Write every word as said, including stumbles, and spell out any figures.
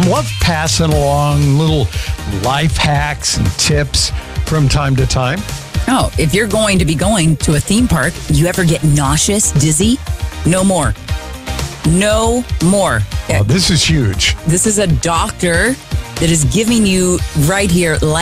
love passing along little life hacks and tips from time to time. Oh, if you're going to be going to a theme park, you ever get nauseous, dizzy? No more. No more. Oh, this is huge. This is a doctor that is giving you right here